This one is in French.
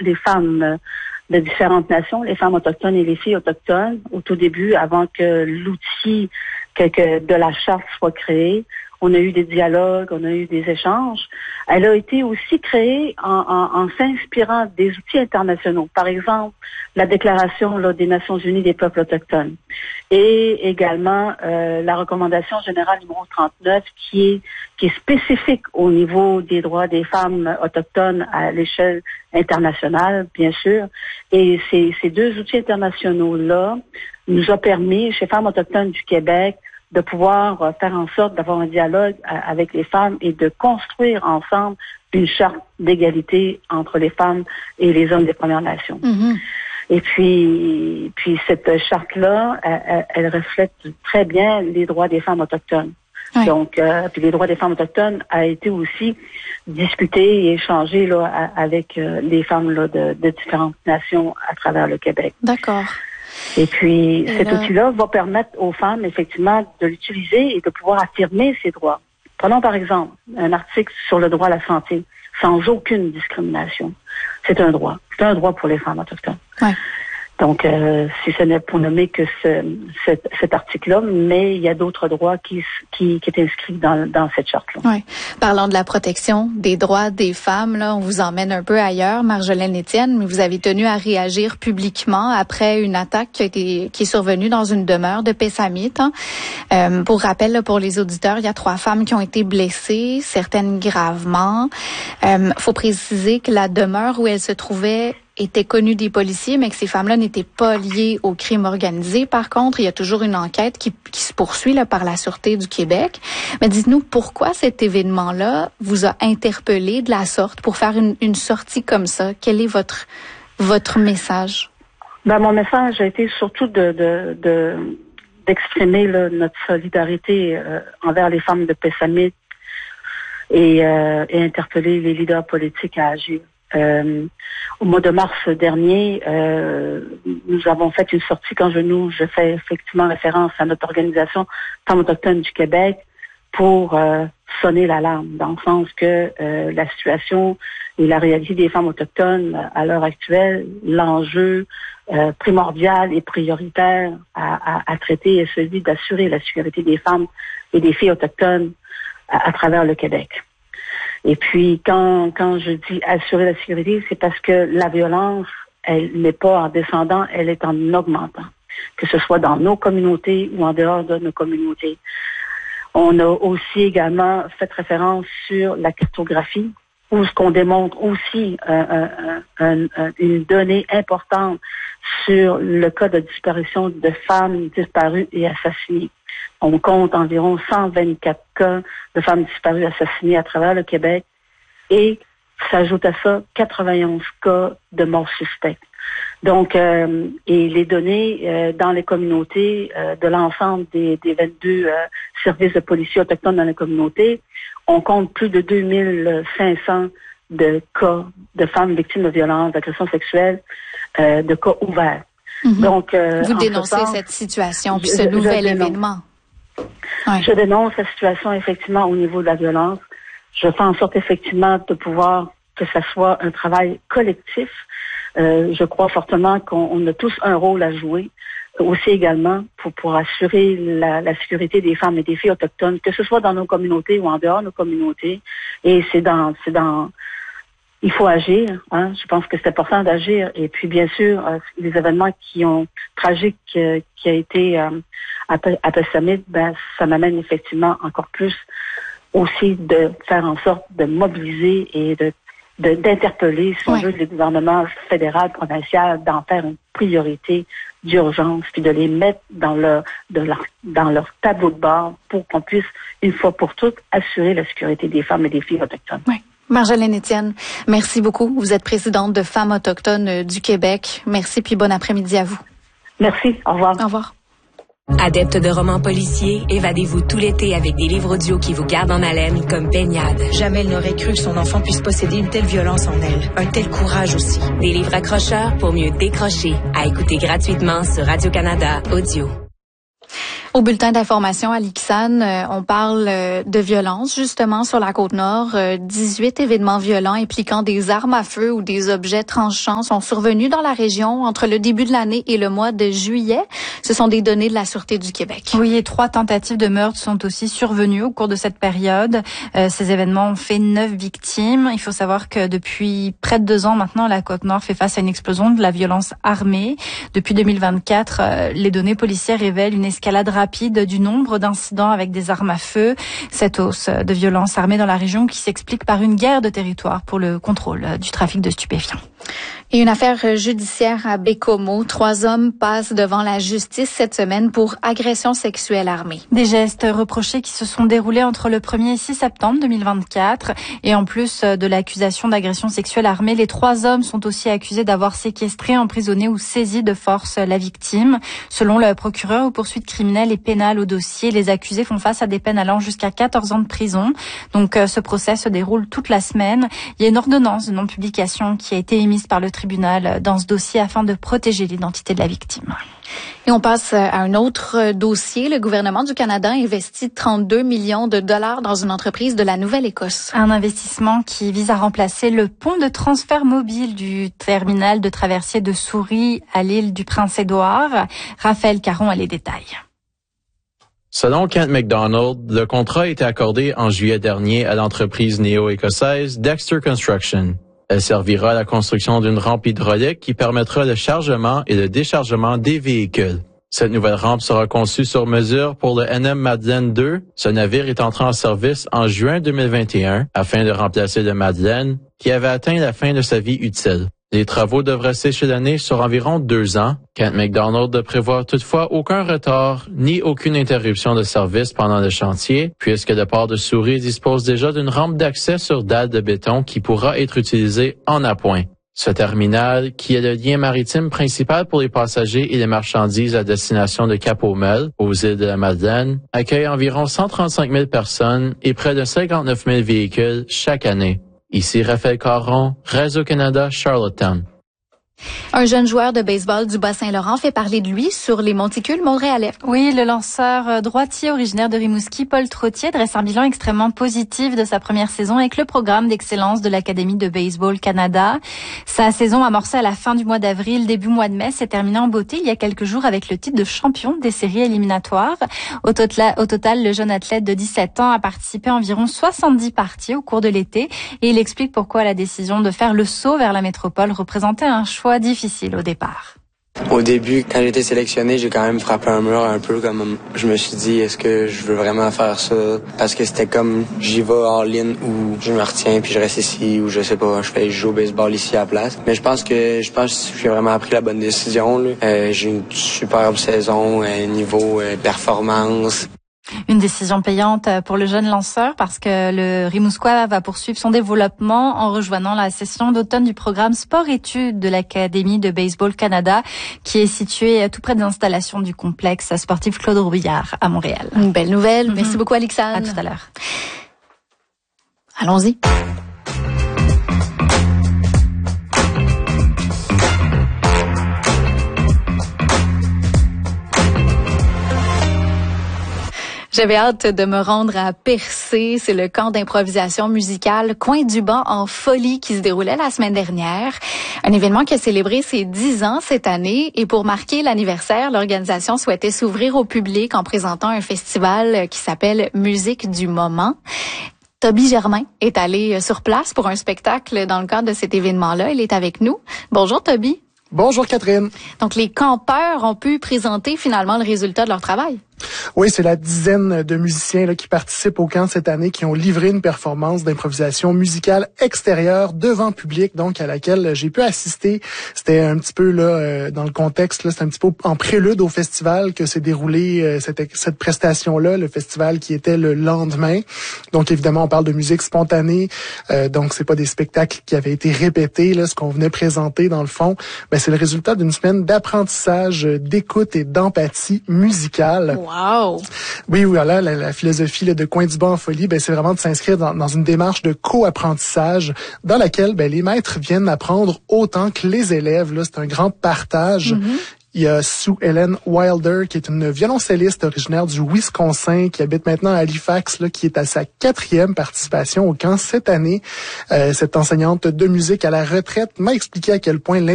les femmes de différentes nations, les femmes autochtones et les filles autochtones, au tout début, avant que l'outil de la charte soit créé. On a eu des dialogues, on a eu des échanges. Elle a été aussi créée en s'inspirant des outils internationaux. Par exemple, la Déclaration des Nations Unies des peuples autochtones. Et également la recommandation générale numéro 39 qui est spécifique au niveau des droits des femmes autochtones à l'échelle internationale, bien sûr. Et ces deux outils internationaux-là nous ont permis, chez Femmes autochtones du Québec, de pouvoir faire en sorte d'avoir un dialogue avec les femmes et de construire ensemble une charte d'égalité entre les femmes et les hommes des Premières Nations. Mm-hmm. Et puis cette charte-là, elle reflète très bien les droits des femmes autochtones. Oui. Donc, puis les droits des femmes autochtones a été aussi discuté et échangé là avec les femmes là de différentes nations à travers le Québec. D'accord. Et puis, cet outil-là va permettre aux femmes, effectivement, de l'utiliser et de pouvoir affirmer ses droits. Prenons, par exemple, un article sur le droit à la santé, sans aucune discrimination. C'est un droit. C'est un droit pour les femmes autochtones. Ouais. Donc, si ce n'est pour nommer que cet article-là, mais il y a d'autres droits qui est inscrit dans cette charte-là. Oui. Parlons de la protection des droits des femmes. Là, on vous emmène un peu ailleurs, Marjolaine Etienne, mais vous avez tenu à réagir publiquement après une attaque qui est survenue dans une demeure de Pessamit. Pour rappel, là, pour les auditeurs, il y a 3 femmes qui ont été blessées, certaines gravement. Faut préciser que la demeure où elles se trouvaient était connue des policiers, mais que ces femmes-là n'étaient pas liées au crime organisé. Par contre, il y a toujours une enquête qui se poursuit là, par la Sûreté du Québec. Mais dites-nous, pourquoi cet événement-là vous a interpellé de la sorte pour faire une sortie comme ça? Quel est votre message? Mon message a été surtout d'exprimer là, notre solidarité envers les femmes de Pessamit et interpeller les leaders politiques à agir. Au mois de mars dernier, nous avons fait une sortie quand je fais effectivement référence à notre organisation Femmes autochtones du Québec pour sonner l'alarme, dans le sens que la situation et la réalité des femmes autochtones à l'heure actuelle, l'enjeu primordial et prioritaire à traiter est celui d'assurer la sécurité des femmes et des filles autochtones à travers le Québec. Et puis, quand je dis assurer la sécurité, c'est parce que la violence, elle n'est pas en descendant, elle est en augmentant. Que ce soit dans nos communautés ou en dehors de nos communautés. On a aussi également fait référence sur la cartographie, où ce qu'on démontre aussi une donnée importante sur le cas de disparition de femmes disparues et assassinées. On compte environ 124 cas de femmes disparues assassinées à travers le Québec et s'ajoute à ça 91 cas de morts suspectes. Donc, et les données dans les communautés de l'ensemble des 22 services de policiers autochtones dans les communautés, on compte plus de 2500 de cas de femmes victimes de violences, d'agressions sexuelles, de cas ouverts. Mm-hmm. Donc, vous dénoncez cette situation puis ce nouvel événement. Ouais. Je dénonce la situation effectivement au niveau de la violence. Je fais en sorte effectivement de pouvoir que ça soit un travail collectif. Je crois fortement qu'on a tous un rôle à jouer, aussi également pour assurer la sécurité des femmes et des filles autochtones, que ce soit dans nos communautés ou en dehors de nos communautés. Et il faut agir. Hein. Je pense que c'est important d'agir. Et puis, bien sûr, les événements tragiques qui a été à Pessamit, ça m'amène effectivement encore plus aussi de faire en sorte de mobiliser et d'interpeller, si on veut, les gouvernements fédéral, provincial, d'en faire une priorité d'urgence, puis de les mettre dans leur tableau de bord pour qu'on puisse, une fois pour toutes, assurer la sécurité des femmes et des filles autochtones. Oui. Marjolaine Etienne, merci beaucoup. Vous êtes présidente de Femmes autochtones du Québec. Merci, puis bon après-midi à vous. Merci. Au revoir. Au revoir. Adepte de romans policiers, évadez-vous tout l'été avec des livres audio qui vous gardent en haleine comme Baignade. Jamais elle n'aurait cru que son enfant puisse posséder une telle violence en elle. Un tel courage aussi. Des livres accrocheurs pour mieux décrocher. À écouter gratuitement sur Radio-Canada Audio. Au bulletin d'information à l'Ixan, on parle de violence justement sur la Côte-Nord. 18 événements violents impliquant des armes à feu ou des objets tranchants sont survenus dans la région entre le début de l'année et le mois de juillet. Ce sont des données de la Sûreté du Québec. Oui, et 3 tentatives de meurtre sont aussi survenues au cours de cette période. Ces événements ont fait 9 victimes. Il faut savoir que depuis près de 2 ans maintenant, la Côte-Nord fait face à une explosion de la violence armée. Depuis 2024, les données policières révèlent une escalade rapide du nombre d'incidents avec des armes à feu. Cette hausse de violence armée dans la région qui s'explique par une guerre de territoire pour le contrôle du trafic de stupéfiants. Et une affaire judiciaire à Bécomo. 3 hommes passent devant la justice cette semaine pour agression sexuelle armée. Des gestes reprochés qui se sont déroulés entre le 1er et 6 septembre 2024. Et en plus de l'accusation d'agression sexuelle armée, les 3 hommes sont aussi accusés d'avoir séquestré, emprisonné ou saisi de force la victime. Selon le procureur aux poursuites criminelles et pénales au dossier, les accusés font face à des peines allant jusqu'à 14 ans de prison. Donc ce procès se déroule toute la semaine. Il y a une ordonnance de non-publication qui a été émise par le tribunal dans ce dossier afin de protéger l'identité de la victime. Et on passe à un autre dossier. Le gouvernement du Canada investit 32 millions de dollars dans une entreprise de la Nouvelle-Écosse. Un investissement qui vise à remplacer le pont de transfert mobile du terminal de traversier de Souris à l'île du Prince-Édouard. Raphaël Caron a les détails. Selon Kent McDonald, le contrat a été accordé en juillet dernier à l'entreprise néo-écossaise Dexter Construction. Elle servira à la construction d'une rampe hydraulique qui permettra le chargement et le déchargement des véhicules. Cette nouvelle rampe sera conçue sur mesure pour le NM Madeleine 2. Ce navire est entré en service en juin 2021 afin de remplacer le Madeleine qui avait atteint la fin de sa vie utile. Les travaux devraient s'échelonner sur environ 2 ans. Kent McDonald ne prévoit toutefois aucun retard ni aucune interruption de service pendant le chantier, puisque le port de Souris dispose déjà d'une rampe d'accès sur dalle de béton qui pourra être utilisée en appoint. Ce terminal, qui est le lien maritime principal pour les passagers et les marchandises à destination de Cap-aux-Meules, aux îles de la Madeleine, accueille environ 135 000 personnes et près de 59 000 véhicules chaque année. Ici Raphaël Caron, Radio-Canada, Charlottetown. Un jeune joueur de baseball du Bas-Saint-Laurent fait parler de lui sur les monticules montréalais. Oui, le lanceur droitier originaire de Rimouski, Paul Trottier, dresse un bilan extrêmement positif de sa première saison avec le programme d'excellence de l'Académie de Baseball Canada. Sa saison amorcée à la fin du mois d'avril, début mois de mai, s'est terminée en beauté il y a quelques jours avec le titre de champion des séries éliminatoires. Au total, le jeune athlète de 17 ans a participé à environ 70 parties au cours de l'été et il explique pourquoi la décision de faire le saut vers la métropole représentait un choix difficile au départ. Au début, quand j'ai été sélectionné, j'ai quand même frappé un mur un peu, comme je me suis dit, est-ce que je veux vraiment faire ça? Parce que c'était comme, j'y vais all-in ou je me retiens puis je reste ici ou je sais pas, je joue au baseball ici à la place. Mais je pense que j'ai vraiment pris la bonne décision, là. J'ai une superbe saison, niveau performance. Une décision payante pour le jeune lanceur parce que le Rimouskois va poursuivre son développement en rejoignant la session d'automne du programme Sport-Études de l'Académie de Baseball Canada qui est située tout près de l'installation du complexe sportif Claude Robillard à Montréal. Une belle nouvelle. Merci beaucoup, Alexandre. À tout à l'heure. Allons-y. J'avais hâte de me rendre à Percé. C'est le camp d'improvisation musicale Coin du Banc en folie qui se déroulait la semaine dernière. Un événement qui a célébré ses 10 ans cette année. Et pour marquer l'anniversaire, l'organisation souhaitait s'ouvrir au public en présentant un festival qui s'appelle Musique du moment. Toby Germain est allé sur place pour un spectacle dans le cadre de cet événement-là. Il est avec nous. Bonjour Toby. Bonjour Catherine. Donc les campeurs ont pu présenter finalement le résultat de leur travail. Oui, c'est la dizaine de musiciens là, qui participent au camp cette année qui ont livré une performance d'improvisation musicale extérieure devant public, donc à laquelle j'ai pu assister. C'était un petit peu là dans le contexte, là, c'était un petit peu en prélude au festival que s'est déroulée cette prestation-là, le festival qui était le lendemain. Donc évidemment, on parle de musique spontanée, donc c'est pas des spectacles qui avaient été répétés. Là, ce qu'on venait présenter dans le fond, ben c'est le résultat d'une semaine d'apprentissage, d'écoute et d'empathie musicale. Wow! Oui, voilà, la philosophie là, de Coin du Banc en folie, ben c'est vraiment de s'inscrire dans une démarche de co-apprentissage dans laquelle ben les maîtres viennent apprendre autant que les élèves. Là, c'est un grand partage. Il y a Sue Ellen Wilder, qui est une violoncelliste originaire du Wisconsin, qui habite maintenant à Halifax, là, qui est à sa 4e participation au camp cette année. Cette enseignante de musique à la retraite m'a expliqué à quel point